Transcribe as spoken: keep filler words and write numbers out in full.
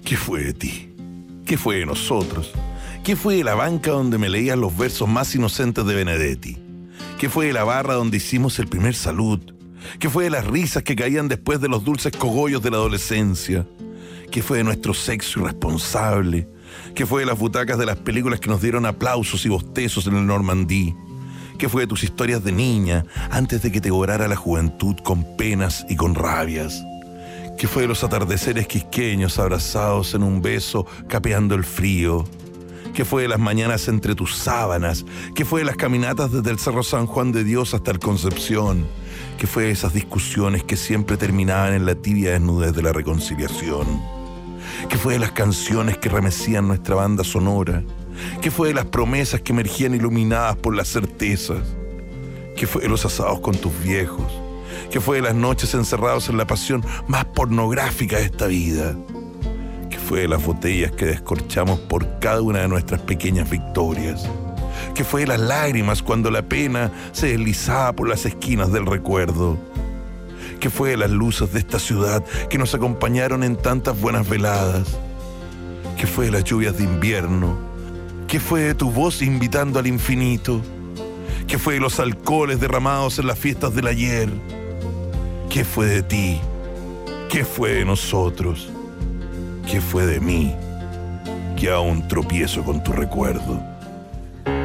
¿Qué fue de ti? ¿Qué fue de nosotros? ¿Qué fue de la banca donde me leías los versos más inocentes de Benedetti? ¿Qué fue de la barra donde hicimos el primer salud? ¿Qué fue de las risas que caían después de los dulces cogollos de la adolescencia? ¿Qué fue de nuestro sexo irresponsable? ¿Qué fue de las butacas de las películas que nos dieron aplausos y bostezos en el Normandí? ¿Qué fue de tus historias de niña antes de que te cobrara la juventud con penas y con rabias? ¿Qué fue de los atardeceres quisqueños abrazados en un beso capeando el frío? ¿Qué fue de las mañanas entre tus sábanas? ¿Qué fue de las caminatas desde el Cerro San Juan de Dios hasta el Concepción? ¿Qué fue de esas discusiones que siempre terminaban en la tibia desnudez de la reconciliación? ¿Qué fue de las canciones que remecían nuestra banda sonora? ¿Qué fue de las promesas que emergían iluminadas por las certezas? ¿Qué fue de los asados con tus viejos? ¿Qué fue de las noches encerrados en la pasión más pornográfica de esta vida? ¿Qué fue de las botellas que descorchamos por cada una de nuestras pequeñas victorias? ¿Qué fue de las lágrimas cuando la pena se deslizaba por las esquinas del recuerdo? ¿Qué fue de las luces de esta ciudad que nos acompañaron en tantas buenas veladas? ¿Qué fue de las lluvias de invierno? ¿Qué fue de tu voz invitando al infinito? ¿Qué fue de los alcoholes derramados en las fiestas del ayer? ¿Qué fue de ti? ¿Qué fue de nosotros? ¿Qué fue de mí? Que aún tropiezo con tu recuerdo.